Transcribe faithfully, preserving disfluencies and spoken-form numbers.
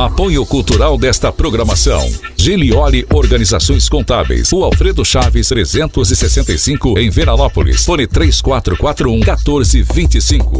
Apoio cultural desta programação: Gilioli Organizações Contábeis, Rua Alfredo Chaves trezentos e sessenta e cinco, em Veranópolis. Fone três quatro quatro um, um quatro dois cinco.